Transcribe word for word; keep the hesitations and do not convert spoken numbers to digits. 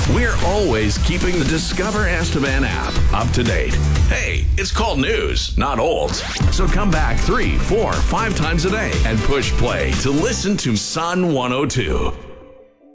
We're always keeping the Discover Estevan app up to date. Hey, it's called news, not old. So come back three, four, five times a day and push play to listen to Sun one oh two.